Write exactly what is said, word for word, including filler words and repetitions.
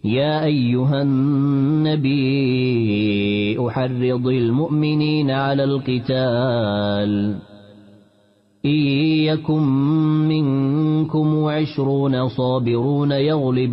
يا أيها النبي أحرض المؤمنين على القتال إن يكن منكم عشرون صابرون يغلب